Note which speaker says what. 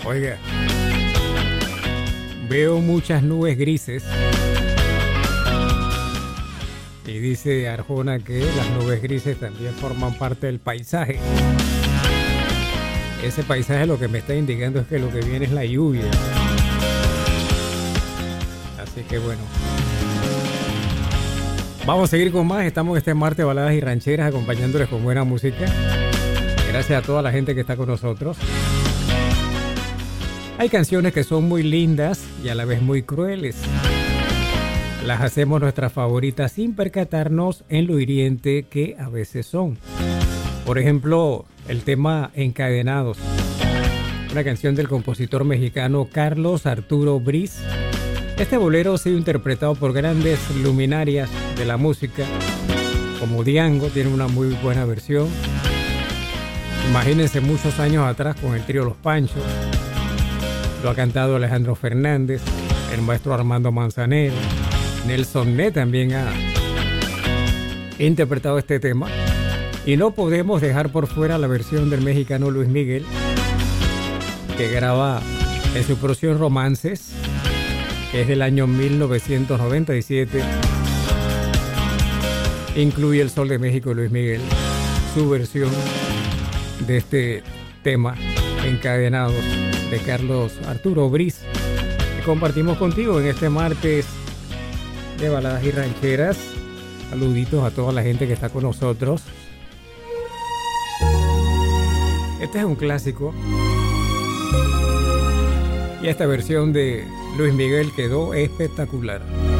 Speaker 1: Oiga, veo muchas nubes grises. Y dice Arjona que las nubes grises también forman parte del paisaje. Ese paisaje lo que me está indicando es que lo que viene es la lluvia. Así que bueno. Vamos a seguir con más. Estamos este martes de baladas y rancheras acompañándoles con buena música. Gracias a toda la gente que está con nosotros. Hay canciones que son muy lindas y a la vez muy crueles. Las hacemos nuestras favoritas sin percatarnos en lo hiriente que a veces son. Por ejemplo, el tema Encadenados. Una canción del compositor mexicano Carlos Arturo Briz. Este bolero ha sido interpretado por grandes luminarias de la música, como Diango, tiene una muy buena versión. Imagínense muchos años atrás con el trío Los Panchos. Lo ha cantado Alejandro Fernández, el maestro Armando Manzanero. Nelson Ned también ha interpretado este tema. Y no podemos dejar por fuera la versión del mexicano Luis Miguel, que graba en su producción Romances, que es del año 1997. Incluye El Sol de México, Luis Miguel, su versión de este tema Encadenados de Carlos Arturo Briz, que compartimos contigo en este martes de baladas y rancheras. Saluditos a toda la gente que está con nosotros. Este es un clásico y esta versión de Luis Miguel quedó espectacular.